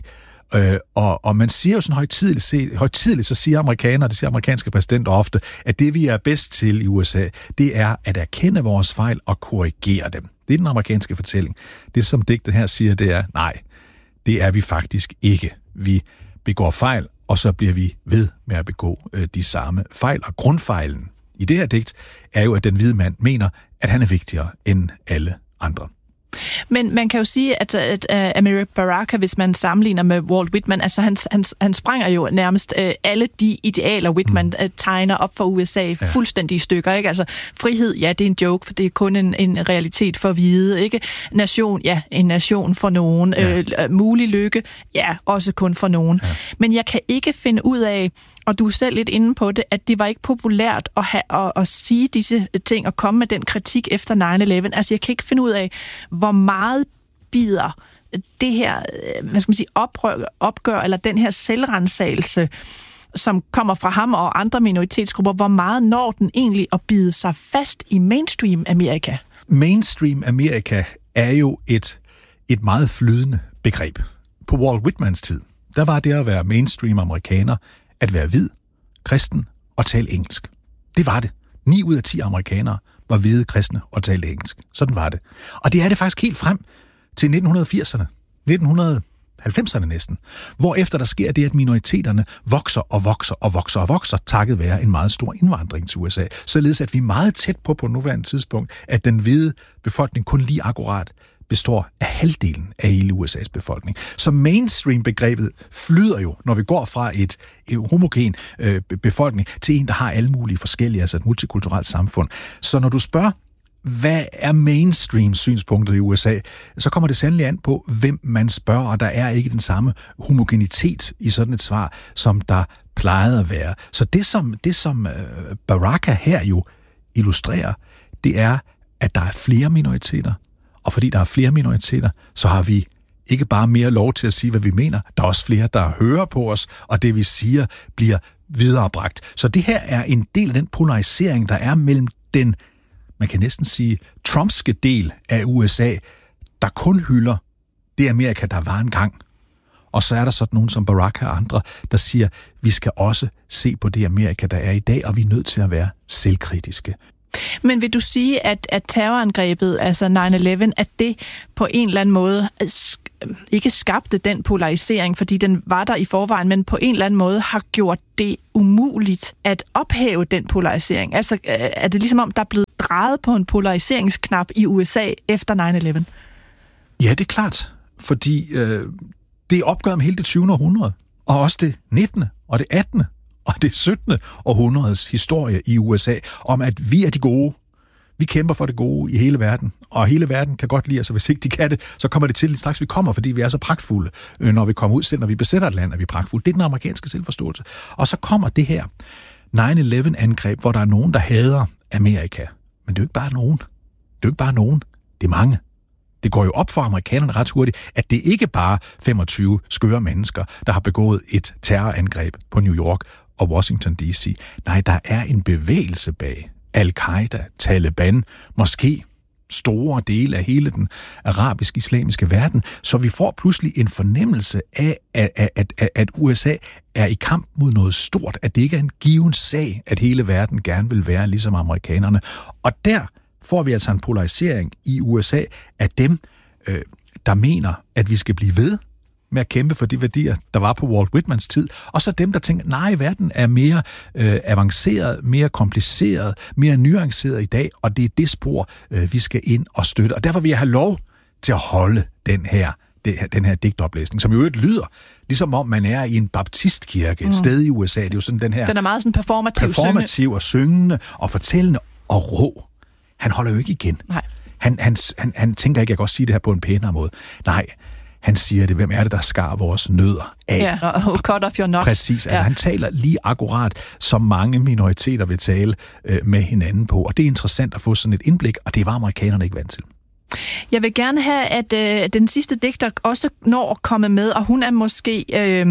Og man siger jo sådan højtideligt, så siger amerikanere, det siger amerikanske præsidenter ofte, at det vi er bedst til i USA, det er at erkende vores fejl og korrigere dem. Det er den amerikanske fortælling. Det som digtet her siger, det er, nej, det er vi faktisk ikke. Vi begår fejl, og så bliver vi ved med at begå de samme fejl. Og grundfejlen i det her digt er jo, at den hvide mand mener, at han er vigtigere end alle andre. Men man kan jo sige, at Amiri Baraka, hvis man sammenligner med Walt Whitman, altså han sprænger jo nærmest alle de idealer, Whitman tegner op for USA fuldstændig i stykker, ikke? Altså frihed, ja, det er en joke, for det er kun en realitet for hvide, ikke? Nation, ja, en nation for nogen. Mulig lykke, ja, også kun for nogen. Ja. Men jeg kan ikke finde ud af, og du er selv lidt inde på det, at det var ikke populært at sige disse ting og komme med den kritik efter 9/11. Altså, jeg kan ikke finde ud af, hvor meget bider det her, hvad skal man sige, opgør, eller den her selvrensagelse, som kommer fra ham og andre minoritetsgrupper, hvor meget når den egentlig at bide sig fast i mainstream Amerika? Mainstream Amerika er jo et meget flydende begreb. På Walt Whitmans tid, der var det at være mainstream amerikaner, at være hvid, kristen og tale engelsk. Det var det. 9 ud af 10 amerikanere var hvide, kristne og talte engelsk. Sådan var det. Og det er det faktisk helt frem til 1980'erne, 1990'erne næsten, hvor efter der sker det, at minoriteterne vokser, takket være en meget stor indvandring til USA. Således at vi er meget tæt på nuværende tidspunkt, at den hvide befolkning kun lige akkurat består af halvdelen af hele USA's befolkning. Så mainstream-begrebet flyder jo, når vi går fra et homogen befolkning til en, der har alle mulige forskellige, altså et multikulturelt samfund. Så når du spørger, hvad er mainstream-synspunktet i USA, så kommer det sandelig an på, hvem man spørger, og der er ikke den samme homogenitet i sådan et svar, som der plejede at være. Så det som Baraka her jo illustrerer, det er, at der er flere minoriteter, og fordi der er flere minoriteter, så har vi ikke bare mere lov til at sige, hvad vi mener. Der er også flere, der hører på os, og det vi siger bliver viderebragt. Så det her er en del af den polarisering, der er mellem den, man kan næsten sige, trumpske del af USA, der kun hylder det Amerika, der var engang. Og så er der sådan nogen som Barack og andre, der siger, vi skal også se på det Amerika, der er i dag, og vi er nødt til at være selvkritiske. Men vil du sige, at terrorangrebet, altså 9/11, at det på en eller anden måde ikke skabte den polarisering, fordi den var der i forvejen, men på en eller anden måde har gjort det umuligt at ophæve den polarisering? Altså er det ligesom om, der er blevet drejet på en polariseringsknap i USA efter 9/11? Ja, det er klart, fordi det er opgør med hele det 20. århundrede, og også det 19. og det 18. og det 17. århundredes historie i USA, om at vi er de gode. Vi kæmper for det gode i hele verden, og hele verden kan godt lide os, og hvis ikke de kan det, så kommer det til lige straks, vi kommer, fordi vi er så pragtfulde, når vi kommer ud, selv når vi besætter et land, er vi pragtfulde. Det er den amerikanske selvforståelse. Og så kommer det her 9/11-angreb, hvor der er nogen, der hader Amerika. Men det er jo ikke bare nogen. Det er jo ikke bare nogen. Det er mange. Det går jo op for amerikanerne ret hurtigt, at det ikke bare 25 skøre mennesker, der har begået et terrorangreb på New York og Washington D.C. Nej, der er en bevægelse bag. Al-Qaida, Taliban, måske store dele af hele den arabisk-islamiske verden, så vi får pludselig en fornemmelse af, at USA er i kamp mod noget stort, at det ikke er en given sag, at hele verden gerne vil være ligesom amerikanerne. Og der får vi altså en polarisering i USA af dem, der mener, at vi skal blive ved med at kæmpe for de værdier, der var på Walt Whitmans tid, og så dem, der tænker, nej, verden er mere avanceret, mere kompliceret, mere nuanceret i dag, og det er det spor, vi skal ind og støtte. Og derfor vil jeg have lov til at holde den her digtoplæsning, som jo øvrigt lyder, ligesom om man er i en baptistkirke, et sted i USA. Det er jo sådan den her... Den er meget sådan performativ og syngende og fortællende og rå. Han holder jo ikke igen. Nej. Han tænker ikke, jeg kan godt sige det her på en pænere måde. Nej, han siger det, hvem er det, der skar vores nødder af? Ja, cut off your nuts. Præcis, altså han taler lige akkurat, som mange minoriteter vil tale med hinanden på. Og det er interessant at få sådan et indblik, og det var amerikanerne ikke vant til. Jeg vil gerne have, at den sidste digter også når at komme med, og hun er måske...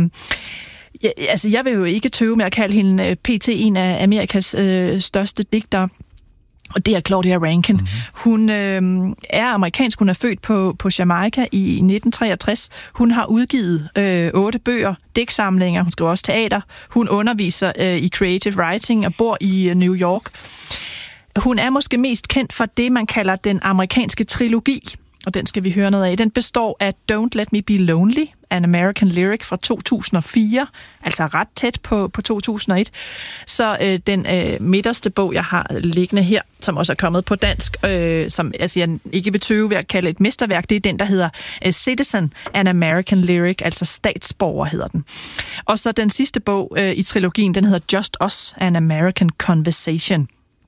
jeg vil jo ikke tøve med at kalde hende PT en af Amerikas største digtere. Og det er Claudia Rankine. Mm-hmm. Hun er amerikansk. Hun er født på Jamaica i 1963. Hun har udgivet 8 bøger, digtsamlinger. Hun skriver også teater. Hun underviser i creative writing og bor i New York. Hun er måske mest kendt for det, man kalder den amerikanske trilogi. Og den skal vi høre noget af. Den består af Don't Let Me Be Lonely, An American Lyric fra 2004, altså ret tæt på 2001. Så den midterste bog, jeg har liggende her, som også er kommet på dansk, som altså, jeg ikke vil tøve ved at kalde et mesterværk, det er den, der hedder Citizen, An American Lyric, altså statsborger hedder den. Og så den sidste bog i trilogien, den hedder Just Us, An American Conversation.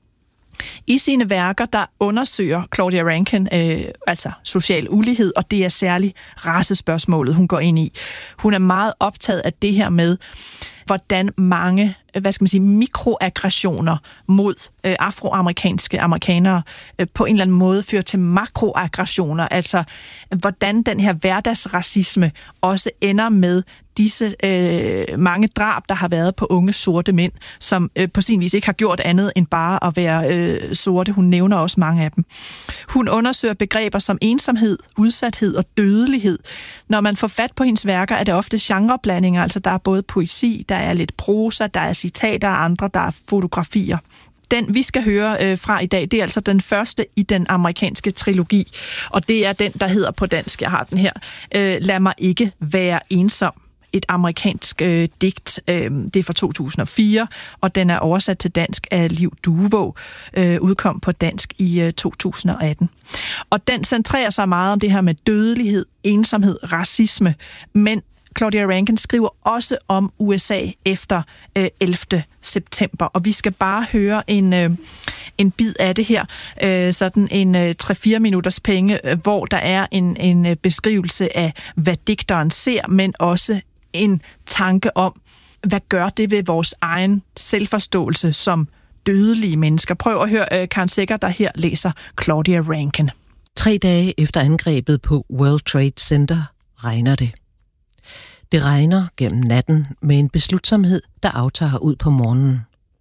I sine værker, der undersøger Claudia Rankine altså social ulighed, og det er særligt racespørgsmålet, hun går ind i. Hun er meget optaget af det her med, hvordan mange, mikroaggressioner mod afroamerikanske amerikanere på en eller anden måde fører til makroaggressioner, altså hvordan den her hverdagsracisme også ender med disse mange drab, der har været på unge sorte mænd, som på sin vis ikke har gjort andet end bare at være sorte. Hun nævner også mange af dem. Hun undersøger begreber som ensomhed, udsathed og dødelighed. Når man får fat på hendes værker, er det ofte genreblandinger, altså der er både poesi, der er lidt prosa, der er citater og andre, der er fotografier. Den, vi skal høre fra i dag, det er altså den første i den amerikanske trilogi, og det er den, der hedder på dansk, jeg har den her, Lad mig ikke være ensom. Et amerikansk digt. Det er fra 2004, og den er oversat til dansk af Liv Duvå, udkom på dansk i 2018. Og den centrerer sig meget om det her med dødelighed, ensomhed, racisme, men Claudia Rankine skriver også om USA efter 11. september, og vi skal bare høre en bid af det her, sådan en 3-4 minutters penge, hvor der er en beskrivelse af, hvad digteren ser, men også en tanke om, hvad gør det ved vores egen selvforståelse som dødelige mennesker. Prøv at høre Karen Secher, der her læser Claudia Rankine. 3 dage efter angrebet på World Trade Center regner det. Det regner gennem natten med en beslutsomhed, der aftager ud på morgenen.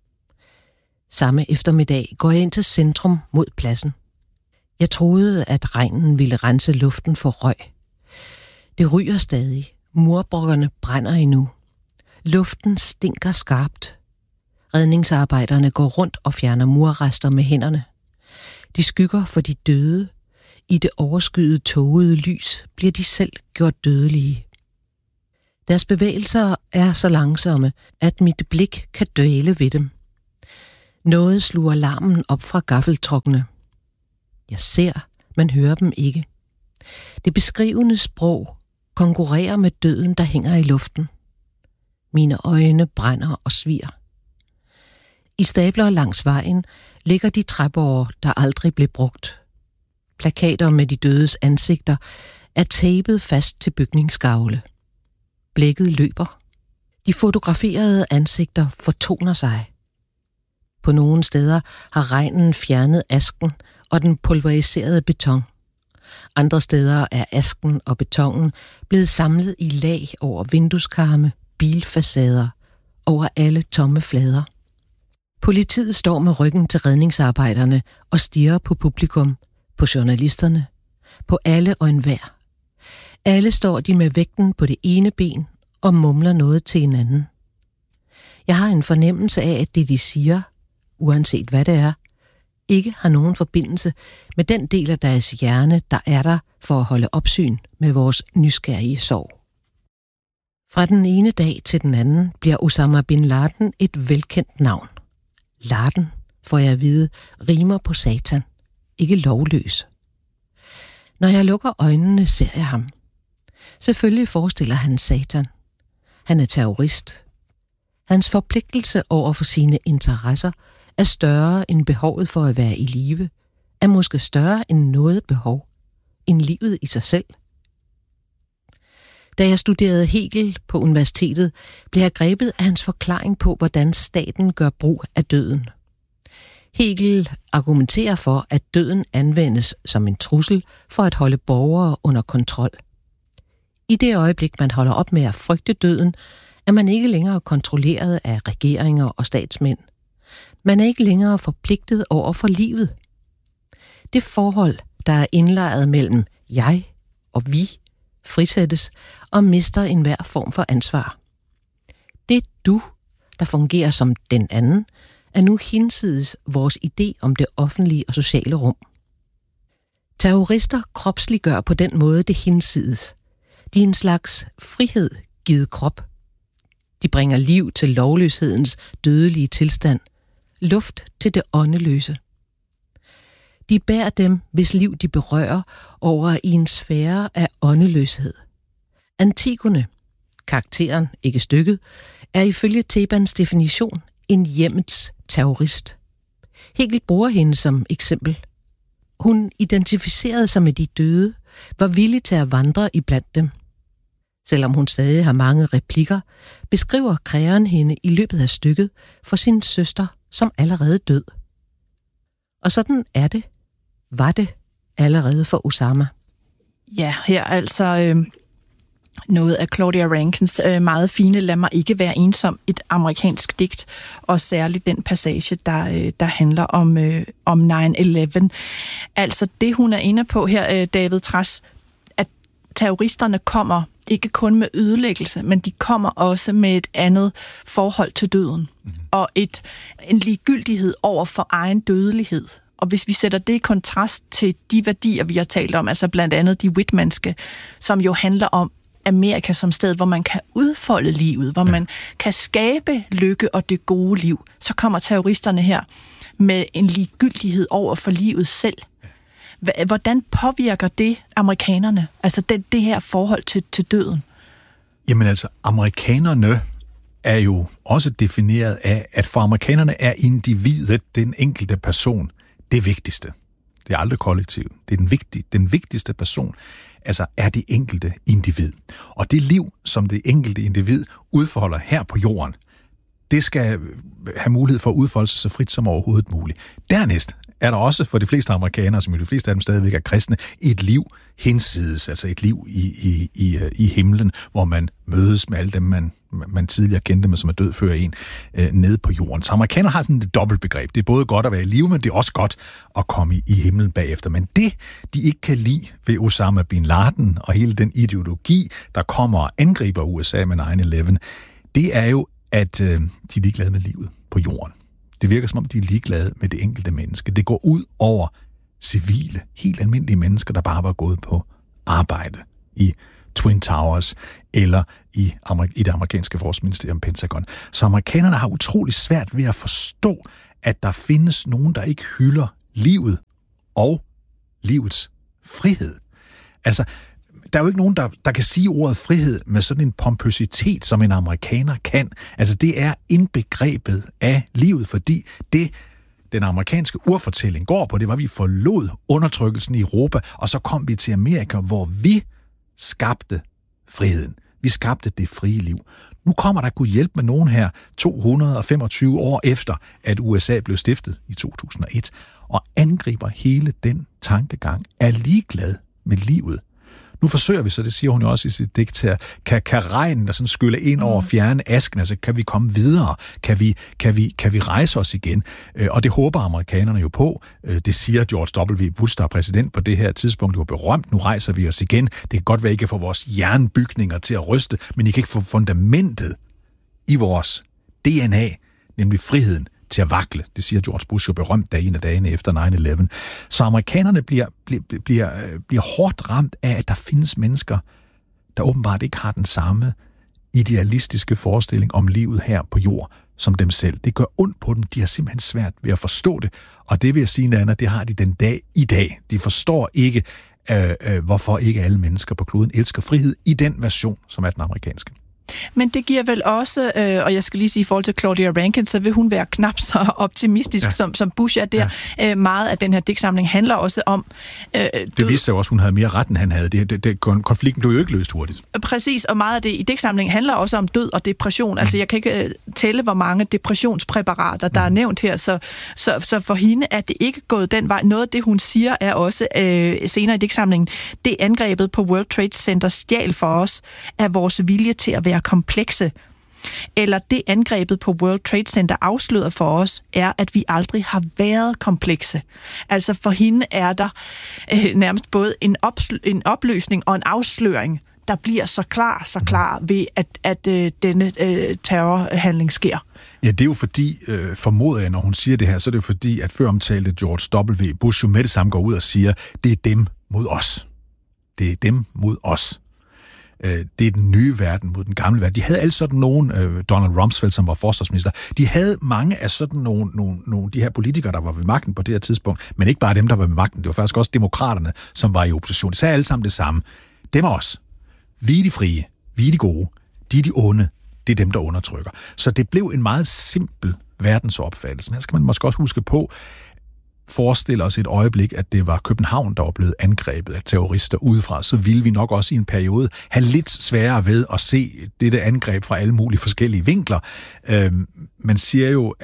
Samme eftermiddag går jeg ind til centrum mod pladsen. Jeg troede, at regnen ville rense luften for røg. Det ryger stadig. Murbrokkerne brænder endnu. Luften stinker skarpt. Redningsarbejderne går rundt og fjerner murrester med hænderne. De skygger for de døde. I det overskyede tågede lys bliver de selv gjort dødelige. Deres bevægelser er så langsomme, at mit blik kan dvæle ved dem. Noget sluger larmen op fra gaffeltrukkene. Jeg ser, men hører dem ikke. Det beskrivende sprog konkurrerer med døden, der hænger i luften. Mine øjne brænder og svir. I stabler langs vejen ligger de træbåre, der aldrig blev brugt. Plakater med de dødes ansigter er tapet fast til bygningsgavle. Blækket løber. De fotograferede ansigter fortoner sig. På nogle steder har regnen fjernet asken og den pulveriserede beton. Andre steder er asken og betonen blevet samlet i lag over vindueskarme, bilfacader, over alle tomme flader. Politiet står med ryggen til redningsarbejderne og stirrer på publikum, på journalisterne, på alle og enhver. Alle står de med vægten på det ene ben og mumler noget til hinanden. Jeg har en fornemmelse af, at det de siger, uanset hvad det er, ikke har nogen forbindelse med den del af deres hjerne, der er der for at holde opsyn med vores nysgerrige sorg. Fra den ene dag til den anden bliver Osama bin Laden et velkendt navn. Laden, får jeg at vide, rimer på satan, ikke lovløs. Når jeg lukker øjnene, ser jeg ham. Selvfølgelig forestiller han satan. Han er terrorist. Hans forpligtelse over for sine interesser er større end behovet for at være i live, er måske større end noget behov, end livet i sig selv. Da jeg studerede Hegel på universitetet, blev jeg grebet af hans forklaring på, hvordan staten gør brug af døden. Hegel argumenterer for, at døden anvendes som en trussel for at holde borgere under kontrol. I det øjeblik, man holder op med at frygte døden, er man ikke længere kontrolleret af regeringer og statsmænd. Man er ikke længere forpligtet over for livet. Det forhold, der er indlejret mellem jeg og vi, frisættes og mister enhver form for ansvar. Det du, der fungerer som den anden, er nu hinsides vores idé om det offentlige og sociale rum. Terrorister kropsliggør på den måde det hinsides. De er en slags frihed givet krop. De bringer liv til lovløshedens dødelige tilstand, luft til det åndeløse. De bærer dem, hvis liv de berører, over i en sfære af åndeløshed. Antigone, karakteren, ikke stykket, er ifølge Thebans definition en hjemmets terrorist. Hegel bruger hende som eksempel. Hun identificerede sig med de døde, var villig til at vandre iblandt dem. Selvom hun stadig har mange replikker, beskriver kreeren hende i løbet af stykket for sin søster, som allerede død. Og sådan er det, var det allerede for Osama. Ja, her altså noget af Claudia Rankins meget fine "Lad mig ikke være ensom", et amerikansk digt, og særligt den passage, der handler om 9/11. Altså det, hun er inde på her, David Trads, at terroristerne kommer ikke kun med ødelæggelse, men de kommer også med et andet forhold til døden, og en ligegyldighed over for egen dødelighed. Og hvis vi sætter det i kontrast til de værdier, vi har talt om, altså blandt andet de Whitmanske, som jo handler om Amerika som sted, hvor man kan udfolde livet, hvor man kan skabe lykke og det gode liv, så kommer terroristerne her med en ligegyldighed over for livet selv. Hvordan påvirker det amerikanerne, altså det her forhold til døden? Jamen altså, amerikanerne er jo også defineret af, at for amerikanerne er individet, den enkelte person, det vigtigste. Det er aldrig kollektivt. Det er den vigtigste person, altså er det enkelte individ. Og det liv, som det enkelte individ udfolder her på jorden, det skal have mulighed for at udfolde sig så frit som overhovedet muligt. Dernæst er der også for de fleste amerikanere, som de fleste af dem stadigvæk er kristne, et liv hinsides, altså et liv i himlen, hvor man mødes med alle dem, man tidligere kendte, men som er død før en, nede på jorden. Så amerikanere har sådan et dobbeltbegreb. Det er både godt at være i live, men det er også godt at komme i himlen bagefter. Men det, de ikke kan lide ved Osama bin Laden og hele den ideologi, der kommer og angriber USA med 9/11, det er jo, at de er ligeglade med livet på jorden. Det virker som om, de er ligeglade med det enkelte menneske. Det går ud over civile, helt almindelige mennesker, der bare var gået på arbejde i Twin Towers eller i det amerikanske forsvarsministerium Pentagon. Så amerikanerne har utrolig svært ved at forstå, at der findes nogen, der ikke hylder livet og livets frihed. Altså, der er jo ikke nogen, der kan sige ordet frihed med sådan en pompøsitet, som en amerikaner kan. Altså, det er indbegrebet af livet, fordi det, den amerikanske urfortælling går på, det var, at vi forlod undertrykkelsen i Europa, og så kom vi til Amerika, hvor vi skabte friheden. Vi skabte det frie liv. Nu kommer der Gud hjælp med nogen her 225 år efter, at USA blev stiftet i 2001, og angriber hele den tankegang, er ligeglad med livet. Nu forsøger vi så, det siger hun jo også i sit digt her, kan regnen der sådan skylle ind over fjerne asken, altså kan vi komme videre, kan vi rejse os igen, og det håber amerikanerne jo på. Det siger George W. Bush, der er præsident på det her tidspunkt, det var berømt, nu rejser vi os igen. Det kan godt være, I kan få vores jernbygninger til at ryste, men I kan ikke få fundamentet i vores DNA, nemlig friheden, til at vakle. Det siger George Bush jo berømt da en af dagene efter 9/11. Så amerikanerne bliver hårdt ramt af, at der findes mennesker, der åbenbart ikke har den samme idealistiske forestilling om livet her på jord som dem selv. Det gør ondt på dem. De har simpelthen svært ved at forstå det. Og det vil jeg sige, Nana, det har de den dag i dag. De forstår ikke, hvorfor ikke alle mennesker på kloden elsker frihed i den version, som er den amerikanske. Men det giver vel også, og jeg skal lige sige i forhold til Claudia Rankine, så vil hun være knap så optimistisk, som Bush er der. Ja. Meget af den her digtsamling handler også om det viste sig jo også, hun havde mere ret, end han havde. Konflikten blev jo ikke løst hurtigt. Præcis, og meget af det i digtsamlingen handler også om død og depression. Altså, jeg kan ikke tælle, hvor mange depressionspræparater, der er nævnt her, så for hende er det ikke gået den vej. Noget af det, hun siger, er også senere i digtsamlingen, det angrebet på World Trade Center stjal for os af vores vilje til at være komplekse. Eller det angrebet på World Trade Center afslører for os, er, at vi aldrig har været komplekse. Altså for hende er der nærmest både en opløsning og en afsløring, der bliver så klar ved, at denne terrorhandling sker. Ja, det er jo fordi, formoder jeg, når hun siger det her, så er det jo fordi, at før omtalte George W. Bush jo med det samme går ud og siger, det er dem mod os. Det er dem mod os. Det er den nye verden mod den gamle verden. De havde alle sådan nogen, Donald Rumsfeld, som var forsvarsminister, de havde mange af sådan nogle de her politikere, der var ved magten på det her tidspunkt, men ikke bare dem, der var ved magten. Det var faktisk også demokraterne, som var i opposition. De sagde alle sammen det samme. Dem er os. Vi er de frie. Vi er de gode. De er de onde. Det er dem, der undertrykker. Så det blev en meget simpel verdensopfattelse. Men her skal man måske også huske på, forestille os et øjeblik, at det var København, der var blevet angrebet af terrorister udefra, så ville vi nok også i en periode have lidt sværere ved at se dette angreb fra alle mulige forskellige vinkler. Man siger jo,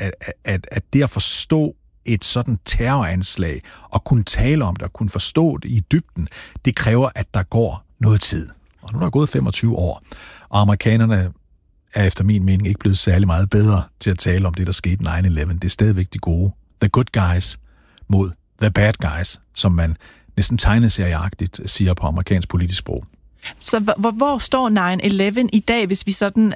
at det at forstå et sådan terroranslag, og kunne tale om det, og kunne forstå det i dybden, det kræver, at der går noget tid. Og nu er der gået 25 år, og amerikanerne er efter min mening ikke blevet særlig meget bedre til at tale om det, der skete 9/11. Det er stadigvæk de gode. The good guys mod the bad guys, som man næsten tegneserieagtigt siger på amerikansk politisk sprog. Så hvor står 9/11 i dag, hvis vi sådan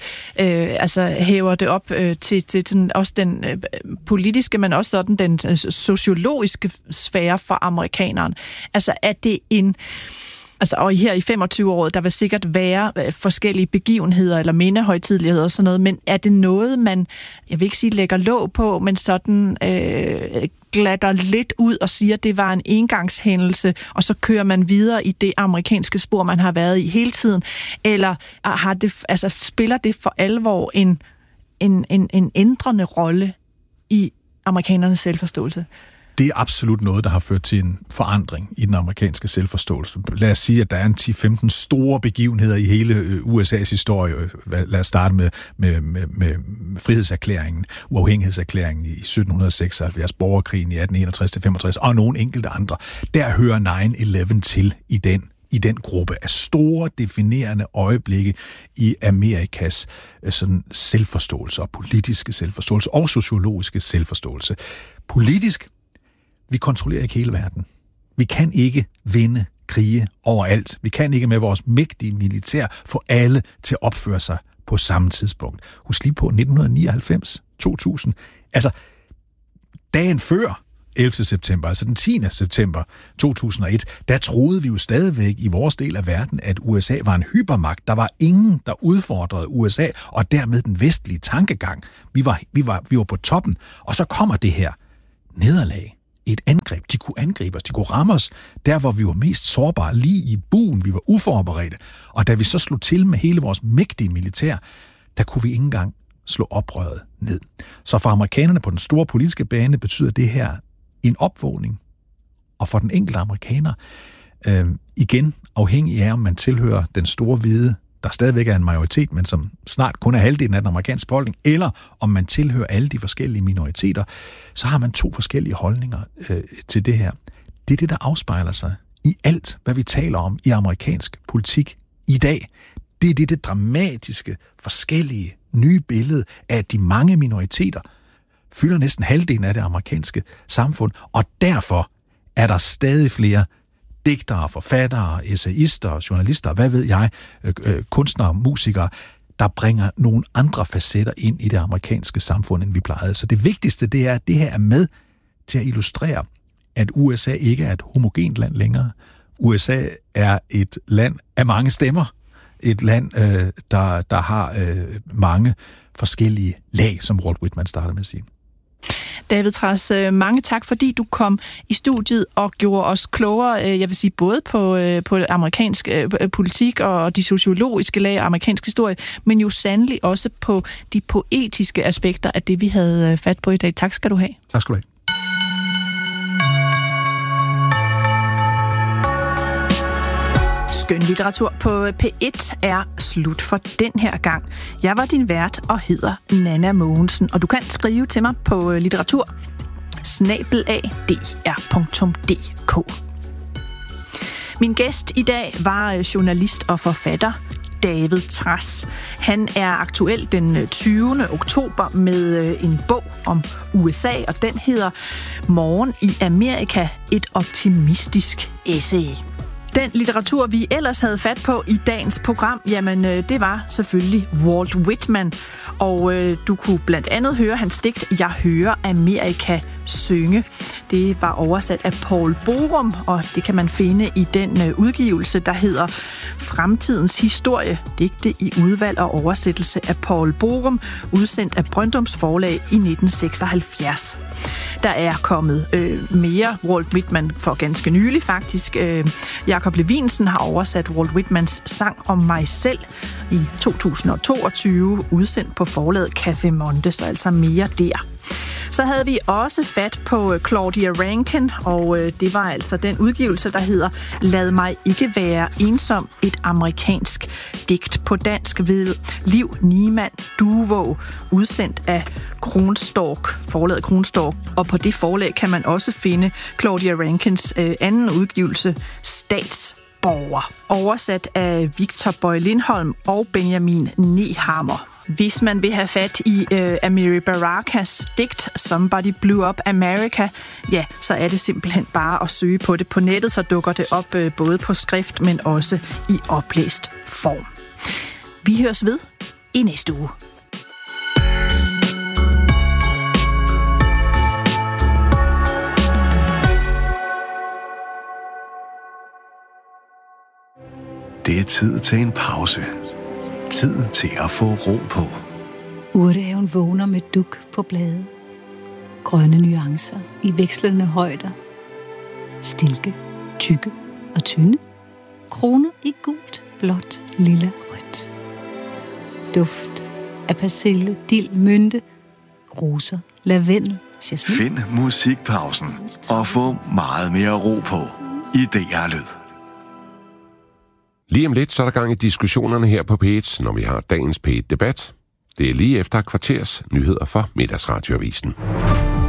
hæver det op til sådan, også den politiske, men også sådan den sociologiske sfære for amerikaneren? Altså er det en... Altså, og her i 25-året, der vil sikkert være forskellige begivenheder eller mindehøjtideligheder og sådan noget, men er det noget, man, jeg vil ikke sige lægger låg på, men sådan glatter lidt ud og siger, at det var en engangshændelse, og så kører man videre i det amerikanske spor, man har været i hele tiden? Eller spiller det for alvor en ændrende rolle i amerikanernes selvforståelse? Det er absolut noget, der har ført til en forandring i den amerikanske selvforståelse. Lad os sige, at der er en 10-15 store begivenheder i hele USA's historie. Lad os starte med frihedserklæringen, uafhængighedserklæringen i 1776, borgerkrigen i 1861-65 og nogle enkelte andre. Der hører 9/11 til i den gruppe af store, definerende øjeblikke i Amerikas sådan selvforståelse og politiske selvforståelse og sociologiske selvforståelse. Politisk, vi kontrollerer ikke hele verden. Vi kan ikke vinde krige overalt. Vi kan ikke med vores mægtige militær få alle til at opføre sig på samme tidspunkt. Husk lige på 1999, 2000. Altså, dagen før 11. september, altså den 10. september 2001, der troede vi jo stadigvæk i vores del af verden, at USA var en hypermagt. Der var ingen, der udfordrede USA, og dermed den vestlige tankegang. Vi var på toppen, og så kommer det her nederlag. Et angreb. De kunne angribe os, de kunne ramme os, der hvor vi var mest sårbare, lige i buen, vi var uforberedte. Og da vi så slog til med hele vores mægtige militær, der kunne vi ikke engang slå oprøret ned. Så for amerikanerne på den store politiske bane betyder det her en opvågning. Og for den enkelte amerikaner, igen afhængig af, om man tilhører den store hvide, der stadigvæk er en majoritet, men som snart kun er halvdelen af den amerikanske befolkning, eller om man tilhører alle de forskellige minoriteter, så har man 2 forskellige holdninger til det her. Det er det, der afspejler sig i alt, hvad vi taler om i amerikansk politik i dag. Det er det dramatiske, forskellige, nye billede af, at de mange minoriteter fylder næsten halvdelen af det amerikanske samfund, og derfor er der stadig flere digtere, forfattere, essayister, journalister, hvad ved jeg, kunstnere, musikere, der bringer nogle andre facetter ind i det amerikanske samfund, end vi plejede. Så det vigtigste, det er, at det her er med til at illustrere, at USA ikke er et homogent land længere. USA er et land af mange stemmer. Et land, der har mange forskellige lag, som Walt Whitman startede med at sige. David Trads, mange tak, fordi du kom i studiet og gjorde os klogere, jeg vil sige, både på amerikansk politik og de sociologiske lag af amerikansk historie, men jo sandelig også på de poetiske aspekter af det, vi havde fat på i dag. Tak skal du have. Tak skal du have. Skønlitteratur på P1 er slut for den her gang. Jeg var din vært og hedder Nanna Mogensen, og du kan skrive til mig på litteratur@dr.dk. Min gæst i dag var journalist og forfatter David Trads. Han er aktuel den 20. oktober med en bog om USA, og den hedder Morgen i Amerika, et optimistisk essay. Den litteratur, vi ellers havde fat på i dagens program, jamen det var selvfølgelig Walt Whitman. Og du kunne blandt andet høre hans digt Jeg hører Amerika synge. Det var oversat af Paul Borum, og det kan man finde i den udgivelse, der hedder Fremtidens historie, digte i udvalg og oversættelse af Paul Borum, udsendt af Brøndums Forlag i 1976. Der er kommet mere Walt Whitman for ganske nylig faktisk. Jakob Levinsen har oversat Walt Whitmans Sang om mig selv i 2022, udsendt på forlaget Café Mondes, altså mere der. Så havde vi også fat på Claudia Rankin, og det var altså den udgivelse, der hedder Lad mig ikke være ensom, et amerikansk digt på dansk ved Liv Niemann Duvå, udsendt af Kronstork, forlaget Kronstork. Og på det forlag kan man også finde Claudia Rankins anden udgivelse, Statsborger, oversat af Victor Boy Lindholm og Benjamin Nehammer. Hvis man vil have fat i Amiri Barakas digt Somebody Blew Up America, ja, så er det simpelthen bare at søge på det på nettet, så dukker det op både på skrift, men også i oplæst form. Vi høres ved i næste uge. Det er tid til en pause. Tid til at få ro på. Urtehaven vågner med duk på blade. Grønne nuancer i vekslende højder. Stilke, tykke og tynde. Kroner i gult, blåt, lilla, rødt. Duft af persille, dild, mynte. Roser, lavendel, Find musikpausen og få meget mere ro på i DR Lyd. Lige om lidt, så er der gang i diskussionerne her på P1, når vi har dagens P1-debat. Det er lige efter kvarters nyheder fra Middagsradioavisen.